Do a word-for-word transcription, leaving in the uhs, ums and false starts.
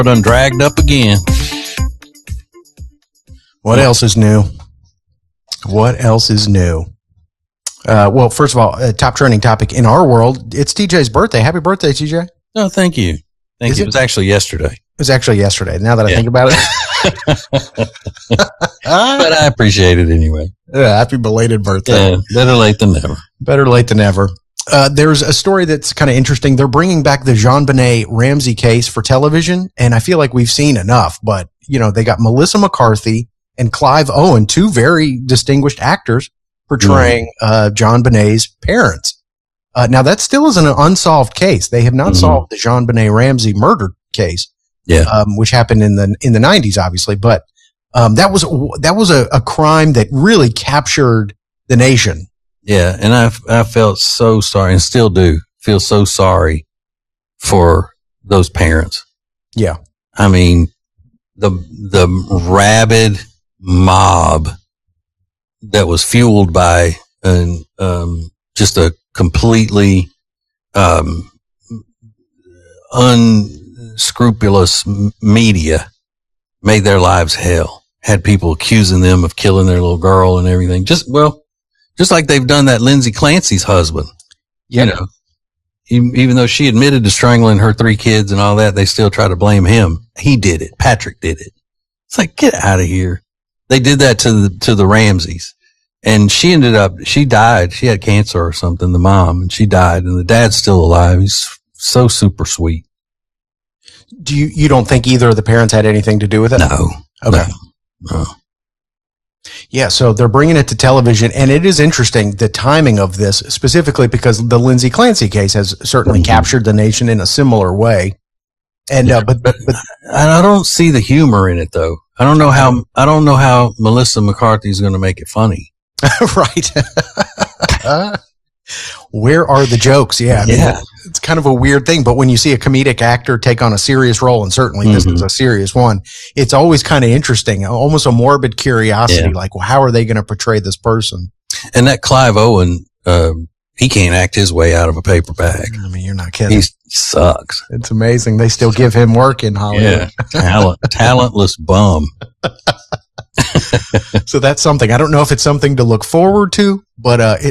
done dragged up again. What else is new? What else is new? Uh, well, first of all, a top trending topic in our world, it's T J's birthday. Happy birthday, T J. No, thank you. Thank Is you. it? It was actually yesterday. It was actually yesterday, now that I Yeah. think about it. But I appreciate it anyway. Yeah, happy belated birthday. Yeah, better late than never. Better late than never. Uh, there's a story that's kind of interesting. They're bringing back the JonBenet Ramsey case for television, and I feel like we've seen enough. But, you know, they got Melissa McCarthy and Clive Owen, two very distinguished actors, portraying uh, JonBenet's parents. Uh, now, that still is an unsolved case. They have not Mhm. solved the JonBenet Ramsey murder case, Yeah. um, which happened in the in the nineties, obviously. But um, that was that was a, a crime that really captured the nation. Yeah. And I, I felt so sorry and still do feel so sorry for those parents. Yeah. I mean, the, the rabid mob that was fueled by an, um, just a completely, um, unscrupulous m- media made their lives hell. Had people accusing them of killing their little girl and everything. Just, well, just like they've done that Lindsay Clancy's husband. Yep. You know, even, even though she admitted to strangling her three kids and all that, they still try to blame him. He did it. Patrick did it. It's like, get out of here. They did that to the, to the Ramseys. And she ended up, she died. She had cancer or something, the mom, and she died. And the dad's still alive. He's so super sweet. Do you, you don't think either of the parents had anything to do with it? No. Okay. No. no. Yeah, so they're bringing it to television, and it is interesting, the timing of this, specifically because the Lindsay Clancy case has certainly Mhm. captured the nation in a similar way. And, uh, but, but, but, I don't see the humor in it though. I don't know how, I don't know how Melissa McCarthy is going to make it funny. right. Where are the jokes? Yeah. I mean, Yeah. It's kind of a weird thing, but when you see a comedic actor take on a serious role, and certainly this Mhm. is a serious one, it's always kind of interesting, almost a morbid curiosity, Yeah. like, well, how are they going to portray this person? And that Clive Owen, um, he can't act his way out of a paper bag. I mean, you're not kidding. He sucks. It's amazing. They still give him work in Hollywood. Talent, talentless bum. So that's something. I don't know if it's something to look forward to, but uh, it,